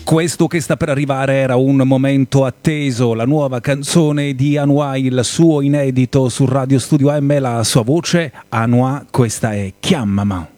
Questo che sta per arrivare era un momento atteso, la nuova canzone di Anouar, il suo inedito su Radio Studio AM, la sua voce. Anouar, questa è Chiamama.